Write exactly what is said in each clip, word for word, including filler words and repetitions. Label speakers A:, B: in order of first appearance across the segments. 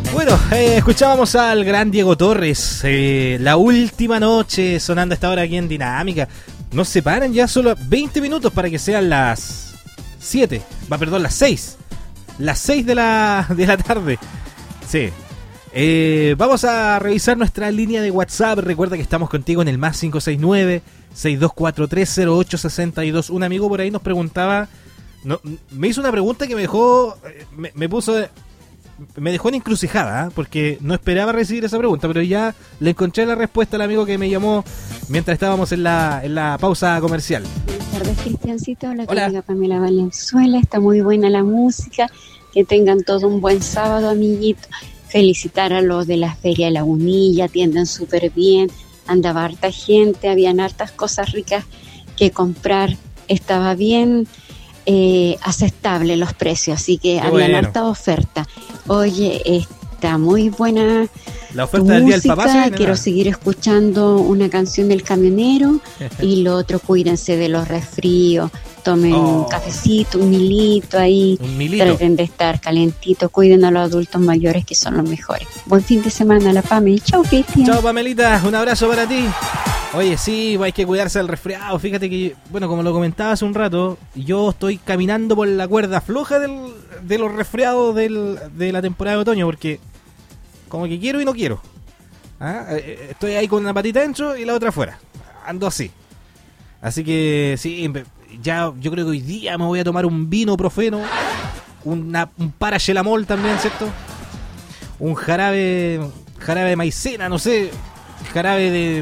A: Bueno, eh, escuchábamos al gran Diego Torres, eh, La Última Noche, sonando a esta hora aquí en Dinámica. Nos separan ya solo veinte minutos para que sean las siete, va, perdón, las seis. Las seis de la, de la tarde. Sí. Eh, vamos a revisar nuestra línea de WhatsApp. Recuerda que estamos contigo en el más cinco seis nueve, seis dos cuatro tres, cero ocho seis dos. Un amigo por ahí nos preguntaba, no, me hizo una pregunta que me dejó, me, me puso... Me dejó en encrucijada, ¿eh? Porque no esperaba recibir esa pregunta, pero ya le encontré la respuesta al amigo que me llamó mientras estábamos en la, en la pausa comercial.
B: Buenas tardes, Cristiancito. Hola,
A: Hola.
B: amiga Pamela Valenzuela. Está muy buena la música. Que tengan todo un buen sábado, amiguito. Felicitar a los de la Feria de Lagunilla. Atienden súper bien. Andaba harta gente. Habían hartas cosas ricas que comprar. Estaba bien eh, aceptable los precios, así que
A: Qué
B: habían
A: bueno.
B: harta oferta. Oye, está muy buena
A: La
B: tu
A: oferta del día del
B: música.
A: papá se viene,
B: Quiero
A: ¿no?
B: seguir escuchando una canción del camionero. Y lo otro, cuídense de los resfríos. Tomen
A: Oh.
B: un cafecito, un milito ahí.
A: Un milito.
B: Traten de estar calentitos. Cuiden a los adultos mayores, que son los mejores. Buen fin de semana, la Pame. Chau, Cristian.
A: Chao, Pamelita, un abrazo para ti. Oye, sí, hay que cuidarse del resfriado. Fíjate que, bueno, como lo comentaba hace un rato, yo estoy caminando por la cuerda floja del, de los resfriados del, de la temporada de otoño, porque como que quiero y no quiero. ¿Ah? Eh, Estoy ahí con una patita dentro y la otra afuera. Ando así. Así que, sí, ya yo creo que hoy día me voy a tomar un vino profeno, una, un paracetamol también, ¿cierto? Un jarabe, jarabe de maicena, no sé, jarabe de...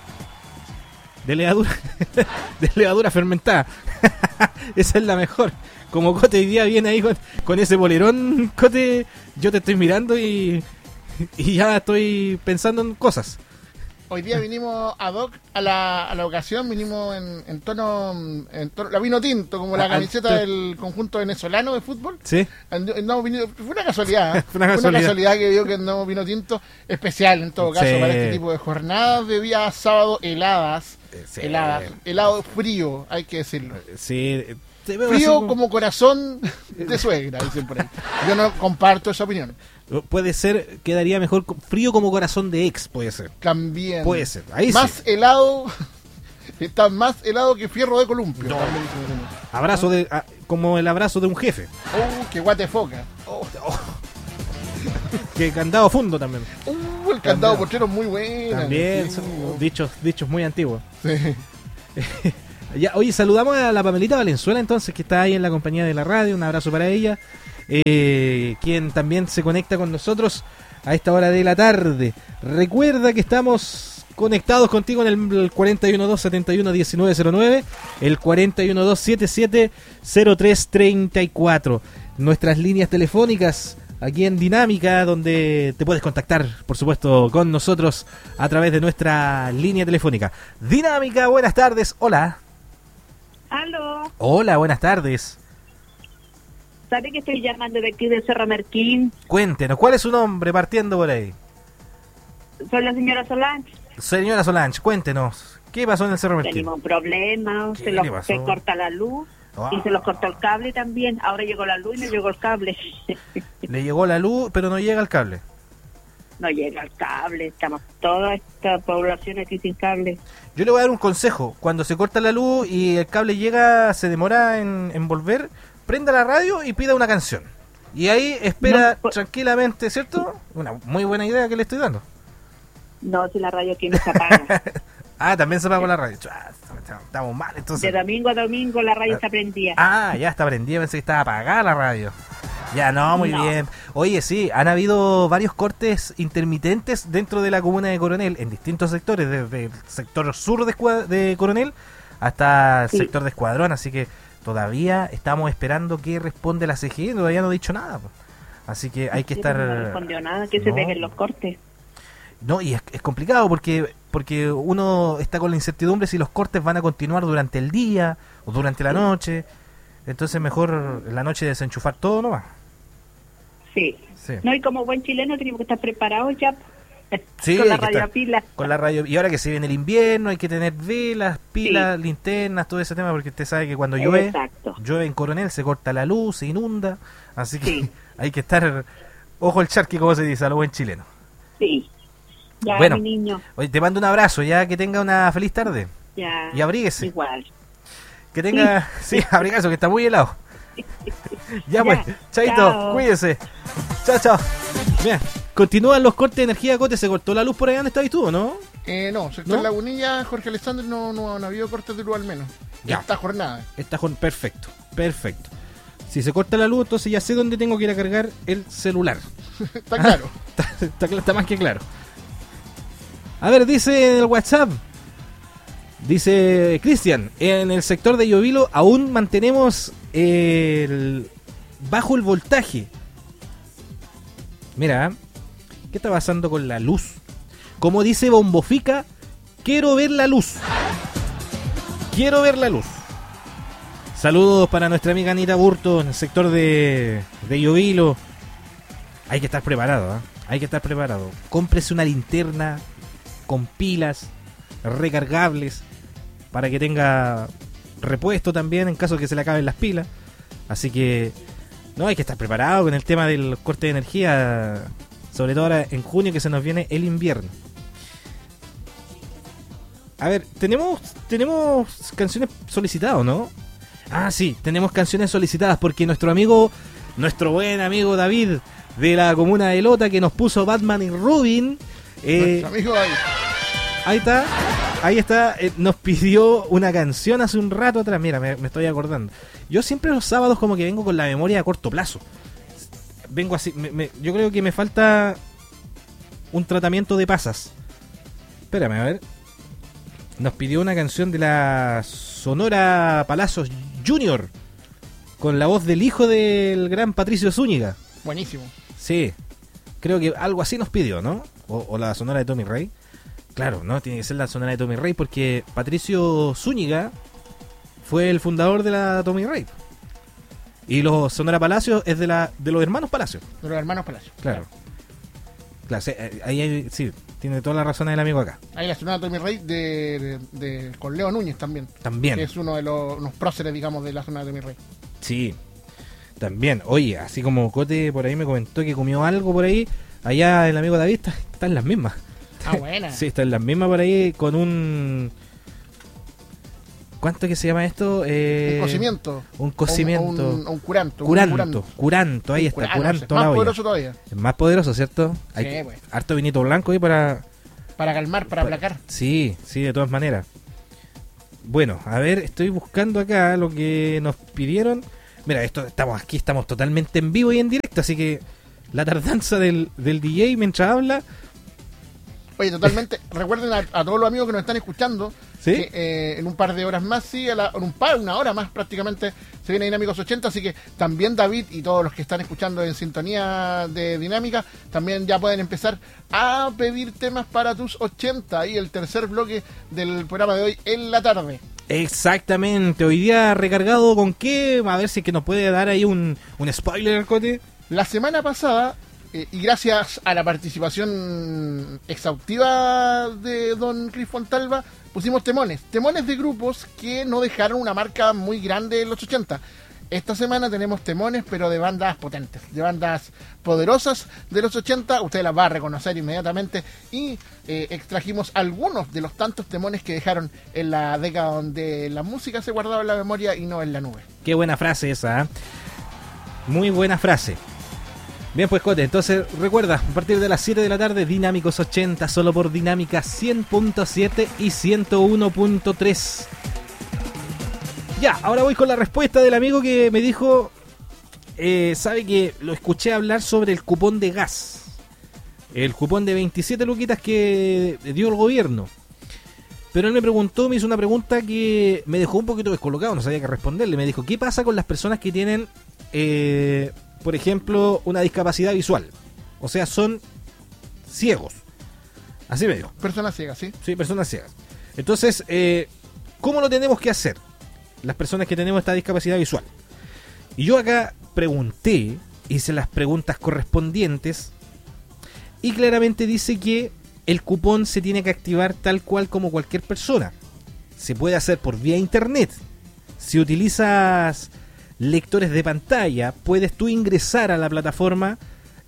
A: de levadura de levadura fermentada. Esa es la mejor. Como Cote hoy día viene ahí con, con ese bolerón, Cote, yo te estoy mirando y, y ya estoy pensando en cosas.
C: Hoy día vinimos ad hoc a la, a la ocasión, vinimos en, en tono, en tono, la vino tinto, como la
A: Ah,
C: camiseta
A: ah,
C: del conjunto venezolano de fútbol.
A: ¿Sí?
C: And- No, vino- fue una casualidad, ¿eh?
A: Fue una
C: Fue
A: casualidad.
C: una casualidad que dio que no vino tinto especial en todo caso
A: Sí.
C: para este tipo de jornadas de día sábado heladas,
A: Sí.
C: heladas, helado frío, hay que decirlo.
A: Sí, te veo
C: Frío
A: así
C: como corazón de suegra, dicen por ahí. Yo no comparto esa opinión.
A: puede ser, quedaría mejor co- frío como corazón de ex, puede ser.
C: También.
A: Puede ser, ahí
C: más
A: sí.
C: helado, está más helado que fierro de columpio.
A: No.
C: También dicen por ahí.
A: Abrazo de ah, como el abrazo de un jefe.
C: Oh, qué guate foca. Oh,
A: Que candado fundo también.
C: uh, el candado potrero es muy bueno.
A: También
C: Sí.
A: son dichos dichos muy antiguos.
C: Sí.
A: Ya, oye, saludamos a la Pamelita Valenzuela entonces, que está ahí en la compañía de la radio. Un abrazo para ella, eh, quien también se conecta con nosotros a esta hora de la tarde. Recuerda que estamos conectados contigo en el cuatro uno dos, siete uno, uno nueve cero nueve, el cuatro uno dos, siete siete cero tres tres cuatro. Nuestras líneas telefónicas aquí en Dinámica, donde te puedes contactar, por supuesto, con nosotros a través de nuestra línea telefónica. Dinámica, buenas tardes. Hola.
D: Aló,
A: Hola, buenas tardes.
D: ¿sabe que estoy llamando de aquí de Cerro Merquín?
A: Cuéntenos, ¿cuál es su nombre partiendo por ahí?
D: Soy la señora Solange.
A: Señora Solange, cuéntenos, ¿qué pasó en el Cerro Merquín?
D: Tenemos un problema,
A: ¿Qué
D: se,
A: le
D: los,
A: pasó?
D: se corta la luz
A: Ah.
D: y se los cortó el cable también. Ahora llegó la luz y no llegó el cable.
A: Le llegó la luz, pero no llega el cable.
D: No llega el cable, estamos toda esta población aquí sin cable.
A: Yo le voy a dar un consejo. Cuando se corta la luz y el cable llega, se demora en, en volver, prenda la radio y pida una canción. Y ahí espera
D: No, pues-
A: tranquilamente, ¿cierto? Una muy buena idea que le estoy dando.
D: No, si la radio aquí no se apaga.
A: Ah, también se apagó la radio. Ah, estamos mal, entonces.
D: De domingo a domingo la radio se prendía.
A: Ah, ya está prendida, pensé que estaba apagada la radio. Ya, no, muy
D: No.
A: bien. Oye, sí, han habido varios cortes intermitentes dentro de la comuna de Coronel, en distintos sectores, desde el sector sur de, Escua- de Coronel hasta el
D: Sí.
A: sector de Escuadrón, así que todavía estamos esperando que responde la C G E, todavía no ha dicho nada. Pues. Así que hay que
D: Sí,
A: estar...
D: No respondió nada, que se
A: No.
D: peguen los cortes.
A: No, y es, es complicado porque porque uno está con la incertidumbre si los cortes van a continuar durante el día o durante la noche. Entonces mejor en la noche desenchufar todo nomás.
D: Sí.
A: Sí.
D: No, y como buen chileno tenemos que estar preparados ya.
A: Sí,
D: con la
A: hay que
D: radio
A: estar
D: a pila.
A: Con la radio. Y ahora que se viene el invierno hay que tener velas, pilas, linternas, todo ese tema, porque usted sabe que cuando llueve,
D: Exacto.
A: llueve en Coronel, se corta la luz, se inunda. Así que
D: Sí.
A: hay que estar Ojo el charqui, como se dice a lo buen chileno.
D: Sí. Ya,
A: Bueno,
D: mi niño.
A: Oye, te mando un abrazo, ya que tenga una feliz tarde.
D: Ya.
A: Y abríguese.
D: Igual.
A: Que tenga, sí, sí abríguese, que está muy helado. Ya pues, chaito,
D: chao.
A: cuídese. Chao, chao. Mira, continúan los cortes de energía, Cote. ¿Se cortó la luz por allá donde estabas tú, no?
C: Eh, no, sector
A: ¿No?
C: Lagunilla, Jorge Alessandro, no, no, no ha habido cortes de luz al menos.
A: Ya.
C: Esta jornada.
A: Está con... perfecto, perfecto. Si se corta la luz, entonces ya sé dónde tengo que ir a cargar el celular.
C: Está claro.
A: Está, está, cl- está más que claro. A ver, dice en el WhatsApp. Dice Cristian, en el sector de Llovilo aún mantenemos el bajo el voltaje. Mira, ¿qué está pasando con la luz? Como dice Bombofica, quiero ver la luz. Quiero ver la luz. Saludos para nuestra amiga Anita Burto en el sector de, de Llovilo. Hay que estar preparado, ¿eh? Hay que estar preparado. Cómprese una linterna con pilas recargables para que tenga repuesto también en caso de que se le acaben las pilas. Así que no, hay que estar preparado con el tema del corte de energía, sobre todo ahora en junio que se nos viene el invierno. A ver, tenemos tenemos canciones solicitadas, ¿no? Ah, sí, tenemos canciones solicitadas porque nuestro amigo, nuestro buen amigo David de la comuna de Lota, que nos puso Batman y Robin, eh,
C: Nuestro amigo ahí.
A: ahí está, ahí está, eh, nos pidió una canción hace un rato atrás. Mira, me, me estoy acordando. Yo siempre los sábados como que vengo con la memoria a corto plazo. Vengo así, me, me, yo creo que me falta un tratamiento de pasas. Espérame, a ver. Nos pidió una canción de la Sonora Palacios Junior con la voz del hijo del gran Patricio Zúñiga.
C: Buenísimo.
A: Sí, creo que algo así nos pidió, ¿no? O, o la Sonora de Tommy Rey. Claro, no, tiene que ser la Sonora de Tommy Rey porque Patricio Zúñiga fue el fundador de la Tommy Rey. Y los Sonora Palacios es de la de los hermanos Palacios.
C: De los hermanos Palacios.
A: Claro. Claro, sí, ahí hay- sí, tiene toda la razón el amigo acá.
C: Hay la sonora Tommy Rey de, de, de- con Leo Núñez también.
A: También.
C: Que es uno de los unos próceres, digamos, de la zona de Tommy Rey.
A: Sí, también. Oye, así como Cote por ahí me comentó que comió algo por ahí, allá el amigo David está, está en las mismas.
C: Ah, buena.
A: Sí, está en las mismas por ahí con un... ¿Cuánto que se llama esto? Eh,
C: Un cocimiento.
A: Un cocimiento.
C: O un, o un curanto. un
A: Curanto,
C: curanto.
A: curanto, ahí
C: Un
A: está,
C: cura- ah, no
A: curanto
C: sé,
A: la
C: más
A: olla.
C: poderoso todavía.
A: Es más poderoso, ¿cierto? Hay
C: Sí,
A: que-
C: pues.
A: harto vinito blanco ahí para...
C: Para calmar, para aplacar.
A: Sí, sí, de todas maneras. Bueno, a ver, estoy buscando acá lo que nos pidieron. Mira, esto estamos aquí, estamos totalmente en vivo y en directo, así que la tardanza del, del D J mientras habla.
C: Oye, totalmente. Recuerden a, a todos los amigos que nos están escuchando
A: ¿Sí?
C: que eh, en un par de horas más, sí, a la- en un par, una hora más prácticamente, se viene Dinámicos ochenta. Así que también David y todos los que están escuchando en sintonía de Dinámica, también ya pueden empezar a pedir temas para tus ochenta. Y el tercer bloque del programa de hoy en la tarde.
A: Exactamente, hoy día recargado con qué, a ver si es que nos puede dar ahí un, un spoiler, Cote.
C: La semana pasada, eh, y gracias a la participación exhaustiva de don Cris Fontalva, pusimos temones. Temones de grupos que no dejaron una marca muy grande en los ochenta. Esta semana tenemos temones, pero de bandas potentes, de bandas poderosas de los ochenta. Usted las va a reconocer inmediatamente. Y eh, extrajimos algunos de los tantos temones que dejaron en la década donde la música se guardaba en la memoria y no en la nube.
A: Qué buena frase esa, ¿eh? Muy buena frase. Bien, pues Cote, entonces recuerda, a partir de las siete de la tarde, Dinámicos ochenta, solo por Dinámica cien punto siete y ciento uno punto tres. Ya, ahora voy con la respuesta del amigo que me dijo, eh, sabe que lo escuché hablar sobre el cupón de gas. El cupón de veintisiete luquitas que dio el gobierno. Pero él me preguntó, me hizo una pregunta que me dejó un poquito descolocado, no sabía qué responderle. Me dijo, ¿qué pasa con las personas que tienen, eh, por ejemplo, una discapacidad visual? O sea, son ciegos. Así me dijo.
C: Personas ciegas, ¿sí?
A: Sí, personas ciegas. Entonces, eh, ¿cómo lo tenemos que hacer? Las personas que tenemos esta discapacidad visual. Y yo acá pregunté, hice las preguntas correspondientes y claramente dice que el cupón se tiene que activar tal cual como cualquier persona. Se puede hacer por vía internet. Si utilizas lectores de pantalla, puedes tú ingresar a la plataforma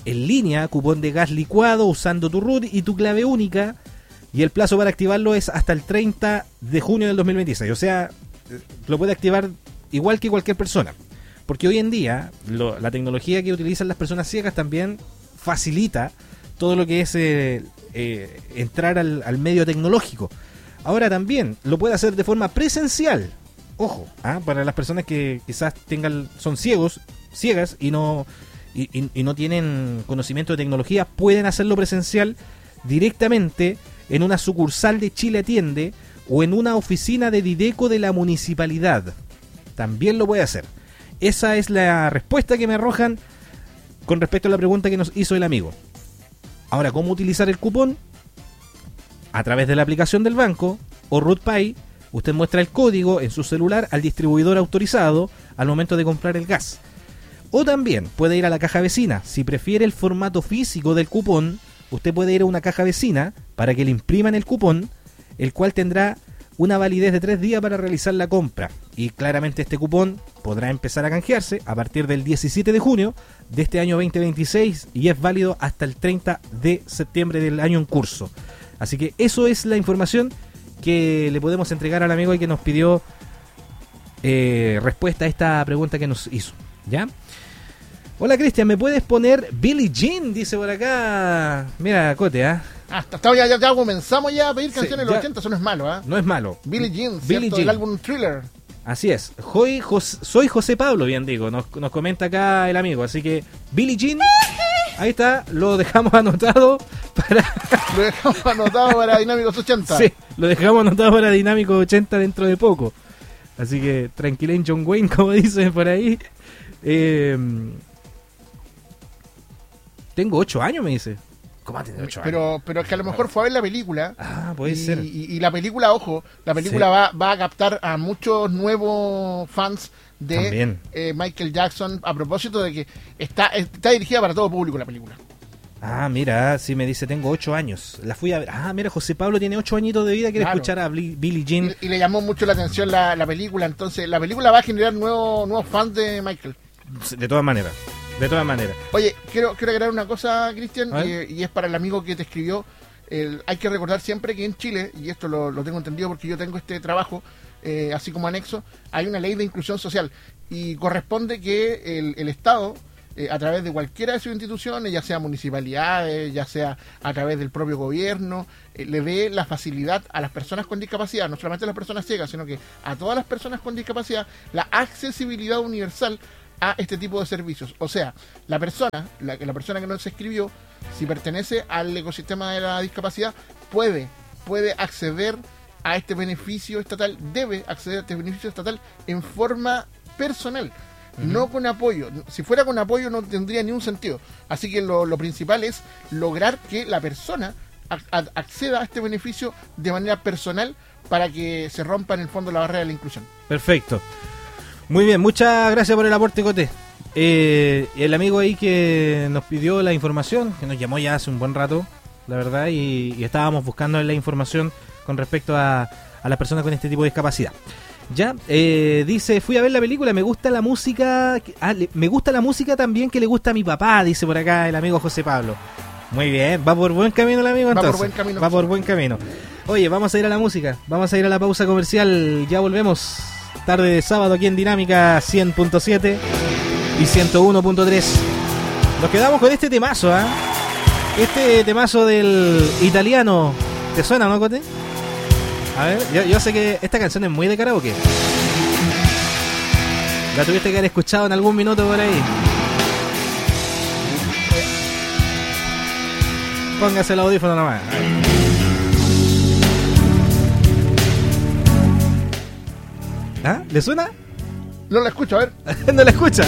A: en línea, cupón de gas licuado usando tu R U T y tu clave única, y el plazo para activarlo es hasta el treinta de junio del dos mil veintiséis, o sea, lo puede activar igual que cualquier persona, porque hoy en día lo, la tecnología que utilizan las personas ciegas también facilita todo lo que es eh, eh, entrar al, al medio tecnológico. Ahora también lo puede hacer de forma presencial. Ojo, ¿ah? Para las personas que quizás tengan son ciegos, ciegas y no y, y, y no tienen conocimiento de tecnología, pueden hacerlo presencial directamente en una sucursal de Chile Atiende o en una oficina de Dideco de la municipalidad. También lo puede hacer. Esa es la respuesta que me arrojan con respecto a la pregunta que nos hizo el amigo. Ahora, ¿cómo utilizar el cupón? A través de la aplicación del banco o R U T Pay, usted muestra el código en su celular al distribuidor autorizado al momento de comprar el gas. O también puede ir a la caja vecina. Si prefiere el formato físico del cupón, usted puede ir a una caja vecina para que le impriman el cupón, el cual tendrá una validez de tres días para realizar la compra. Y claramente este cupón podrá empezar a canjearse a partir del diecisiete de junio de este año veinte veintiséis y es válido hasta el treinta de septiembre del año en curso. Así que eso es la información que le podemos entregar al amigo y que nos pidió eh, respuesta a esta pregunta que nos hizo. ¿Ya? Hola Cristian, ¿me puedes poner Billie Jean? Dice por acá. Mira, Cote, ¿ah? ¿eh?
C: Ah, está, ya, ya, ya comenzamos ya a pedir canciones de
A: sí,
C: los ochenta, eso no es malo, ¿ah? ¿eh?
A: No es malo.
C: Billie Jean,
A: Billie
C: ¿cierto?
A: Jean.
C: El álbum Thriller.
A: Así es. Hoy, Jos, soy José Pablo, bien digo, nos, nos comenta acá el amigo. Así que Billie Jean, ahí está, lo dejamos anotado para...
C: Lo dejamos anotado para Dinámicos ochenta.
A: Sí, lo dejamos anotado para Dinámicos ochenta dentro de poco. Así que tranquilen John Wayne, como dicen por ahí. Eh, tengo ocho años, me dice. ¿Cómo va a tener ocho años?
C: Pero, pero es que a lo mejor fue a ver la película.
A: Ah, puede
C: y,
A: ser.
C: Y, y la película, ojo, la película
A: Sí.
C: va, va a captar a muchos nuevos fans de eh, Michael Jackson, a propósito de que está, está dirigida para todo público la película.
A: Ah, mira, sí me dice, tengo ocho años. La fui a ver. Ah, mira, José Pablo tiene ocho añitos de vida, quiere
C: Claro.
A: escuchar a Bli- Billie Jean.
C: Y, y le llamó mucho la atención la, la película, entonces la película va a generar nuevos, nuevos fans de Michael.
A: De todas maneras, de todas maneras.
C: Oye, quiero, quiero agregar una cosa, Cristian,
A: A
C: y,
A: ver.
C: y es para el amigo que te escribió. El- hay que recordar siempre que en Chile, y esto lo, lo tengo entendido porque yo tengo este trabajo, eh, así como anexo, hay una ley de inclusión social y corresponde que el, el Estado, eh, a través de cualquiera de sus instituciones, ya sea municipalidades, ya sea a través del propio gobierno, eh, le dé la facilidad a las personas con discapacidad, no solamente a las personas ciegas, sino que a todas las personas con discapacidad, la accesibilidad universal a este tipo de servicios. O sea, la persona, la, la persona que nos escribió, si pertenece al ecosistema de la discapacidad, puede, puede acceder a este beneficio estatal, debe acceder a este beneficio estatal en forma personal, uh-huh. no con apoyo. Si fuera con apoyo no tendría ni un sentido. Así que lo, lo principal es lograr que la persona a, a, acceda a este beneficio de manera personal para que se rompa en el fondo la barrera de la inclusión.
A: Perfecto. Muy bien, muchas gracias por el aporte, Cote. Eh, el amigo ahí que nos pidió la información, que nos llamó ya hace un buen rato, la verdad, y, y estábamos buscando la información con respecto a, a las personas con este tipo de discapacidad. Ya, eh, dice, fui a ver la película, me gusta la música, ah, le, me gusta la música también que le gusta a mi papá, dice por acá el amigo José Pablo. Muy bien, va por buen camino el amigo entonces.
C: Va por buen camino.
A: Va por buen camino. Oye, vamos a ir a la música, vamos a ir a la pausa comercial, ya volvemos. Tarde de sábado aquí en Dinámica cien punto siete y ciento uno punto tres. Nos quedamos con este temazo, ¿ah? ¿eh? Este temazo del italiano. ¿Te suena, no, Cote? A ver, yo, yo sé que esta canción es muy de karaoke. La tuviste que haber escuchado en algún minuto por ahí. Póngase el audífono nomás. ¿Ah? ¿Le suena?
C: No la escucho, a ver.
A: No la escucha.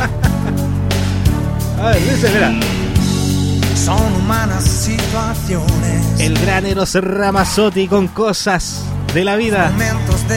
A: A ver, dice, mira.
E: Son humanas situaciones.
A: El gran Eros Ramazzotti con cosas de la vida.
E: Momentos de